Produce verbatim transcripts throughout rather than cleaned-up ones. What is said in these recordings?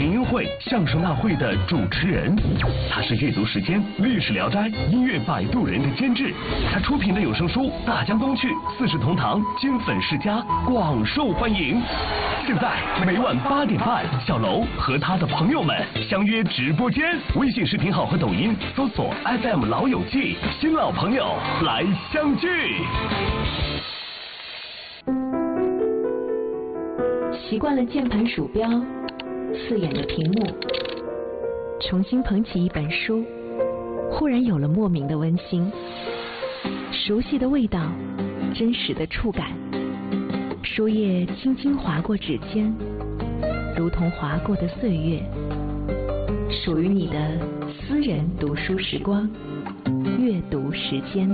评音会、相声大会的主持人，他是阅读时间、历史聊斋、音乐摆渡人的监制，他出品的有声书《大江东去》《四世同堂》《金粉世家》广受欢迎。现在每晚八点半，小楼和他的朋友们相约直播间，微信视频号和抖音搜索 F M 老友记，新老朋友来相聚。 习惯了键盘鼠标，刺眼的屏幕，重新捧起一本书，忽然有了莫名的温馨。熟悉的味道，真实的触感，书页轻轻划过指尖，如同划过的岁月，属于你的私人读书时光，阅读时间。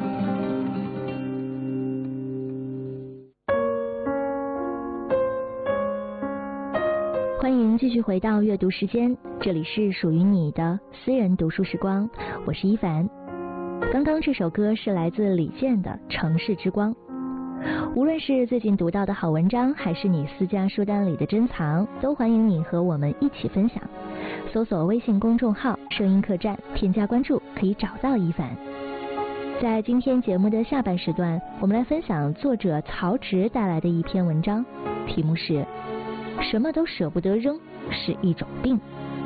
欢迎继续回到阅读时间，这里是属于你的私人读书时光，我是一凡。刚刚这首歌是来自李健的《城市之光》。无论是最近读到的好文章，还是你私家书单里的珍藏，都欢迎你和我们一起分享。搜索微信公众号声音客栈，添加关注可以找到一凡。在今天节目的下半时段，我们来分享作者曹植带来的一篇文章，题目是什么都舍不得扔是一种病。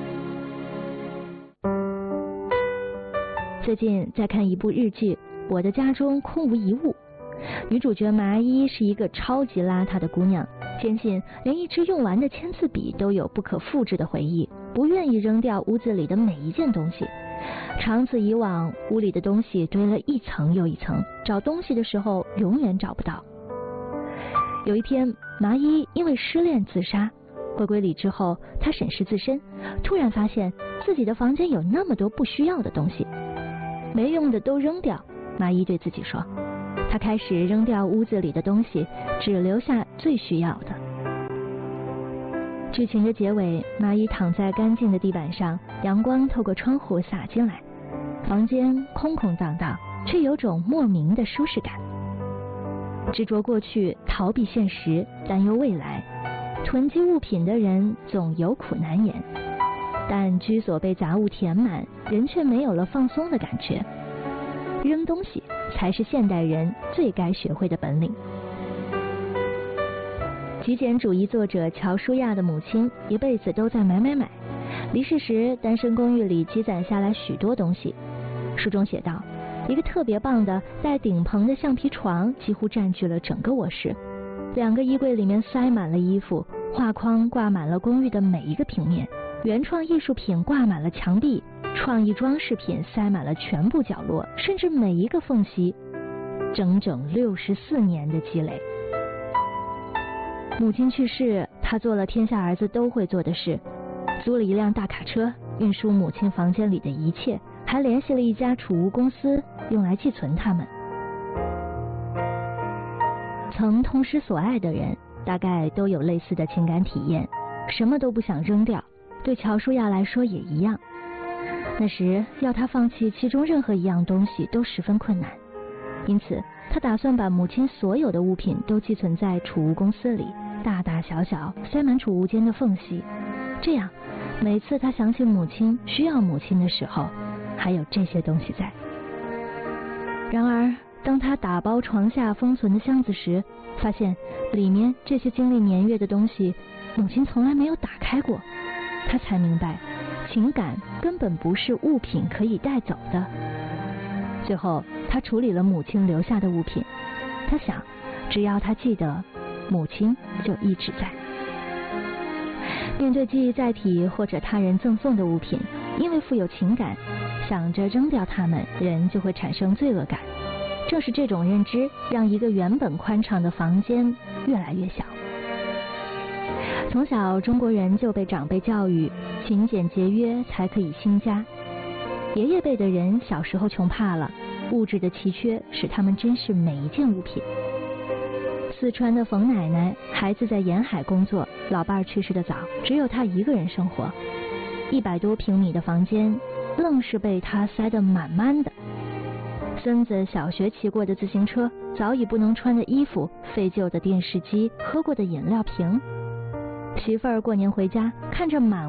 最近在看一部日剧《我的家中空无一物》，女主角麻衣是一个超级邋遢的姑娘，坚信连一支用完的签字笔都有不可复制的回忆，不愿意扔掉屋子里的每一件东西。长此以往，屋里的东西堆了一层又一层，找东西的时候永远找不到。有一天，麻衣因为失恋自杀，回归里之后，她审视自身，突然发现自己的房间有那么多不需要的东西，没用的都扔掉。麻衣对自己说，她开始扔掉屋子里的东西，只留下最需要的。剧情的结尾，麻衣躺在干净的地板上，阳光透过窗户洒进来，房间空空荡荡，却有种莫名的舒适感。执着过去，逃避现实，担忧未来，囤积物品的人总有苦难言，但居所被杂物填满，人却没有了放松的感觉。扔东西才是现代人最该学会的本领。极简主义作者乔舒亚的母亲一辈子都在买买买，离世时单身公寓里积攒下来许多东西。书中写道，一个特别棒的带顶棚的橡皮床几乎占据了整个卧室，两个衣柜里面塞满了衣服，画框挂满了公寓的每一个平面，原创艺术品挂满了墙壁，创意装饰品塞满了全部角落，甚至每一个缝隙，整整六十四年的积累。母亲去世，他做了天下儿子都会做的事，租了一辆大卡车，运输母亲房间里的一切，还联系了一家储物公司，用来寄存它们。曾痛失所爱的人，大概都有类似的情感体验，什么都不想扔掉，对乔舒亚来说也一样。那时要他放弃其中任何一样东西都十分困难，因此他打算把母亲所有的物品都寄存在储物公司里，大大小小塞满储物间的缝隙，这样每次他想起母亲需要母亲的时候，还有这些东西在。然而当他打包床下封存的箱子时，发现里面这些经历年月的东西母亲从来没有打开过。他才明白，情感根本不是物品可以带走的。最后他处理了母亲留下的物品，他想只要他记得，母亲就一直在。面对记忆载体或者他人赠送的物品，因为富有情感，想着扔掉它们，人就会产生罪恶感。正是这种认知，让一个原本宽敞的房间越来越小。从小中国人就被长辈教育，勤俭节约才可以兴家。爷爷辈的人小时候穷怕了，物质的奇缺使他们珍视每一件物品。四川的冯奶奶，孩子在沿海工作，老伴儿去世的早，只有她一个人生活，一百多平米的房间愣是被她塞得满满的。孙子小学骑过的自行车，早已不能穿的衣服，废旧的电视机，喝过的饮料瓶。媳妇儿过年回家，看着满